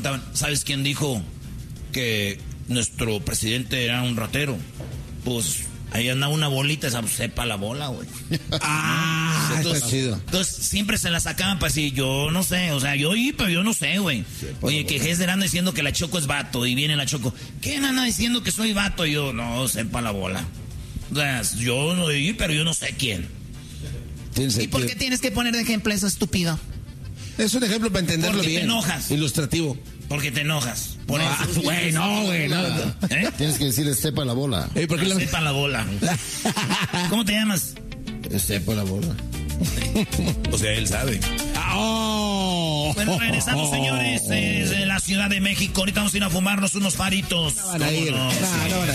preguntaban, ¿sabes quién dijo que nuestro presidente era un ratero? Pues ahí anda una bolita, esa sepa la bola, güey. Entonces, está chido. Entonces siempre se la sacaban para decir, yo no sé, o sea, yo oí, pero yo no sé, güey. Oye, que Hesder anda diciendo que la Choco es vato, y viene la Choco, ¿quién anda diciendo que soy vato? Y yo, no, sepa la bola. O sea, yo no oí, pero yo no sé quién. ¿Y por qué tienes que poner de ejemplo eso, estúpido? Es un ejemplo para entenderlo Porque bien. te enojas. Ilustrativo. Porque te enojas. Por eso. Güey, no, güey. No. Tienes que decirle sepa la bola. ¿Por qué Sepa la bola. ¿Cómo te llamas? Sepa la bola. O sea, él sabe. Bueno, regresamos, señores, de la Ciudad de México. Ahorita vamos a ir a fumarnos unos faritos. No van a ir. No van a ir.